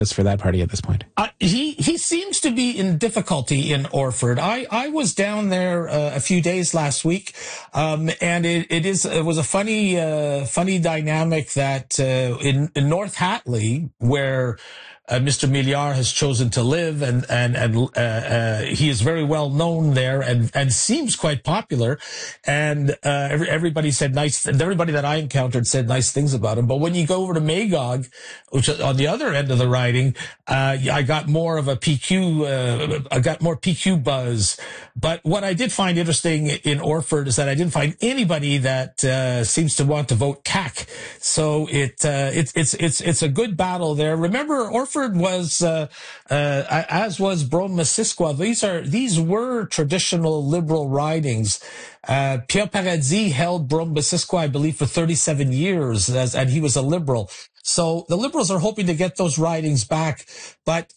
for that party at this point? He seems to be in difficulty in Orford. I was down there a few days last week, and it was a funny dynamic that in North Hatley, where Mr. Milliard has chosen to live, and he is very well known there, and seems quite popular. And everybody said everybody that I encountered said nice things about him. But when you go over to Magog, which is on the other end of the riding, I got more of a PQ. I got more PQ buzz. But what I did find interesting in Orford is that I didn't find anybody that seems to want to vote CAC. So it's a good battle there. Remember, Orford was, as was Brome-Missisquoi. These were traditional liberal ridings. Pierre Paradis held Brome-Missisquoi, I believe, for 37 years, and he was a liberal. So the liberals are hoping to get those ridings back, but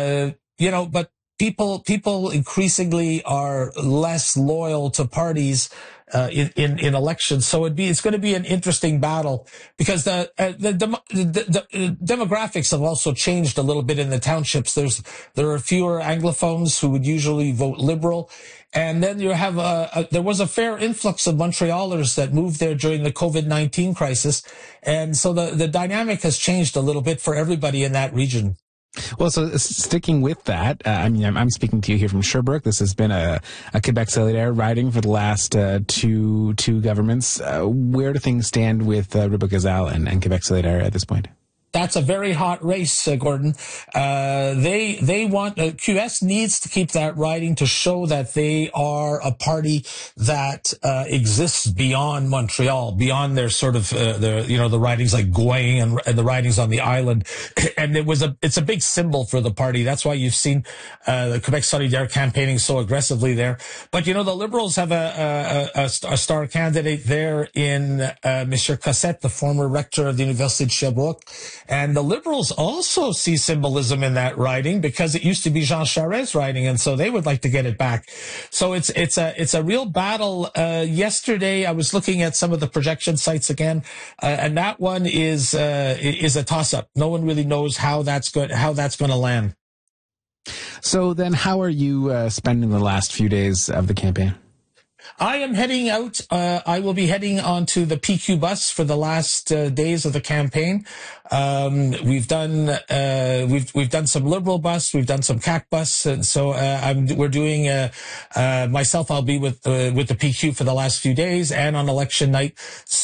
people increasingly are less loyal to parties in elections. So it's going to be an interesting battle, because the demographics have also changed a little bit in the townships. There are fewer Anglophones who would usually vote liberal. And then you have there was a fair influx of Montrealers that moved there during the COVID-19 crisis. And so the dynamic has changed a little bit for everybody in that region. Well, so sticking with that, I'm speaking to you here from Sherbrooke. This has been a Quebec Solidaire riding for the last two governments. Where do things stand with Ribault-Gazal and Quebec Solidaire at this point? That's a very hot race, Gordon. They want, QS needs to keep that riding to show that they are a party that exists beyond Montreal, beyond their sort of the ridings like Gouin and the ridings on the island. And it's a big symbol for the party. That's why you've seen the Quebec Solidaire campaigning so aggressively there. But the Liberals have a star candidate there in Monsieur Cossette, the former rector of the Université de Sherbrooke. And the Liberals also see symbolism in that riding, because it used to be Jean Charest's riding, and so they would like to get it back. So it's a real battle. Yesterday I was looking at some of the projection sites again, and that one is a toss-up. No one really knows how that's going to land. So then, how are you spending the last few days of the campaign? I am heading out. I will be heading onto the PQ bus for the last days of the campaign. We've done some Liberal bus, we've done some CAC bus, and so we're doing myself. I'll be with the PQ for the last few days and on election night.